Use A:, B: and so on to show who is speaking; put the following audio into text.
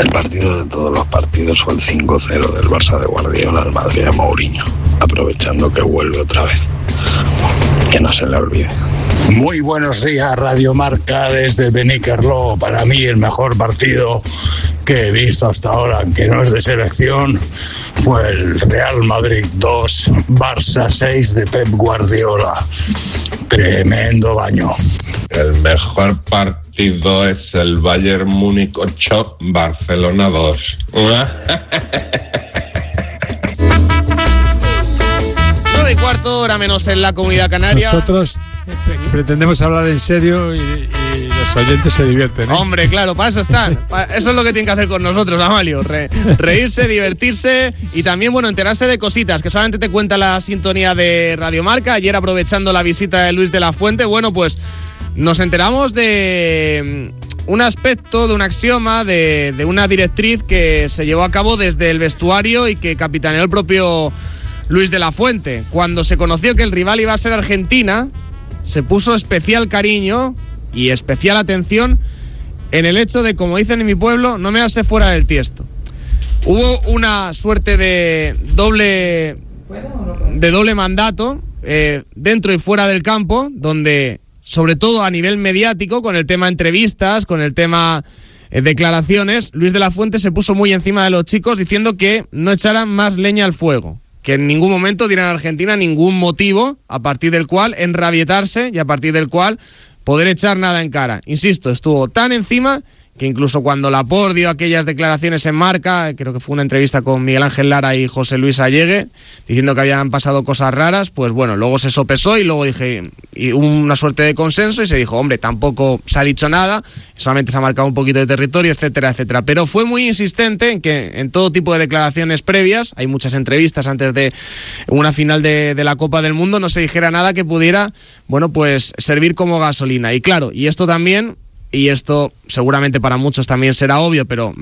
A: El partido de todos los partidos fue el 5-0 del Barça de Guardiola al Madrid de Mourinho, aprovechando que vuelve otra vez. Que no se le olvide.
B: Muy buenos días, Radio Marca, desde Benicarló. Para mí el mejor partido que he visto hasta ahora, que no es de selección, fue el Real Madrid 2, Barça 6 de Pep Guardiola. Tremendo baño.
C: El mejor partido es el Bayern Múnich 8, Barcelona 2.
D: 9:15, hora menos en la Comunidad Canaria.
E: Nosotros pretendemos hablar en serio y los oyentes se divierten, ¿eh?
D: Hombre, claro, para eso están. Eso es lo que tienen que hacer con nosotros, Amalio. Reírse, divertirse y también, bueno, enterarse de cositas que solamente te cuenta la sintonía de Radio Marca. Ayer, aprovechando la visita de Luis de la Fuente, bueno, pues nos enteramos de un aspecto, de un axioma, de una directriz que se llevó a cabo desde el vestuario y que capitaneó el propio Luis de la Fuente. Cuando se conoció que el rival iba a ser Argentina, se puso especial cariño y especial atención en el hecho de, como dicen en mi pueblo, no me hace fuera del tiesto. Hubo una suerte de doble mandato dentro y fuera del campo, donde, sobre todo a nivel mediático, con el tema entrevistas, con el tema declaraciones, Luis de la Fuente se puso muy encima de los chicos diciendo que no echaran más leña al fuego, que en ningún momento dieran a Argentina ningún motivo a partir del cual enrabietarse y a partir del cual poder echar nada en cara. Insisto, estuvo tan encima que incluso cuando Laporte dio aquellas declaraciones en Marca, creo que fue una entrevista con Miguel Ángel Lara y José Luis Allegue, diciendo que habían pasado cosas raras, pues bueno, luego se sopesó y luego y hubo una suerte de consenso y se dijo, hombre, tampoco se ha dicho nada, solamente se ha marcado un poquito de territorio, etcétera, etcétera. Pero fue muy insistente en que en todo tipo de declaraciones previas, hay muchas entrevistas antes de una final de la Copa del Mundo, no se dijera nada que pudiera, bueno, pues servir como gasolina. Y claro, y esto también, y esto seguramente para muchos también será obvio, pero